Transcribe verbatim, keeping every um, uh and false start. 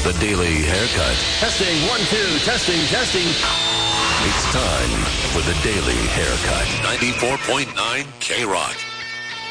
The Daily Haircut. Testing, one, two, testing, testing. It's time for The Daily Haircut. ninety-four point nine K-Rock.